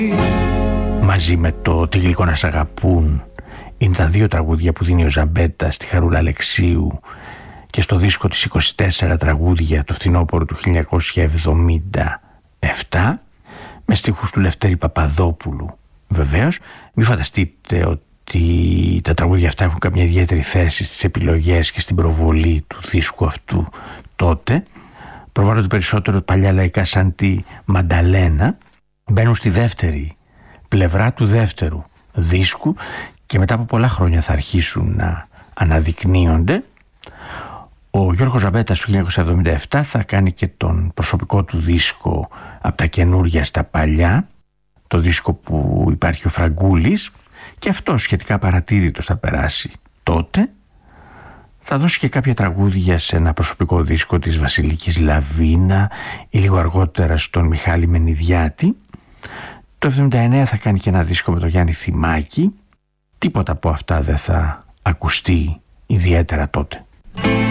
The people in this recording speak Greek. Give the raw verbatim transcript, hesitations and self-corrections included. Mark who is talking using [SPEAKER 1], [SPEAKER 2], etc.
[SPEAKER 1] Μαζί με το «Τι γλυκό να σ' αγαπούν» είναι τα δύο τραγούδια που δίνει ο Ζαμπέτα στη Χαρούλα Αλεξίου και στο δίσκο της είκοσι τέσσερα τραγούδια το φθινόπωρο του χίλια εννιακόσια εβδομήντα επτά με στίχους του Λευτέρη Παπαδόπουλου. Βεβαίως μην φανταστείτε ότι τα τραγούδια αυτά έχουν καμία ιδιαίτερη θέση στις επιλογές και στην προβολή του δίσκου αυτού τότε. Προβάλλονται περισσότερο παλιά λαϊκά σαν τη Μανταλένα, μπαίνουν στη δεύτερη πλευρά του δεύτερου δίσκου και μετά από πολλά χρόνια θα αρχίσουν να αναδεικνύονται. Ο Γιώργος Ζαμπέτας του χίλια εννιακόσια εβδομήντα επτά θα κάνει και τον προσωπικό του δίσκο από τα καινούρια στα παλιά, το δίσκο που υπάρχει ο Φραγκούλης, και αυτό σχετικά παρατήρητος θα περάσει τότε. Θα δώσει και κάποια τραγούδια σε ένα προσωπικό δίσκο της Βασιλικής Λαβίνα ή λίγο αργότερα στον Μιχάλη Μενιδιάτη. Το εβδομήντα εννέα θα κάνει και ένα δίσκο με τον Γιάννη Θυμάκη. Τίποτα από αυτά δεν θα ακουστεί ιδιαίτερα τότε.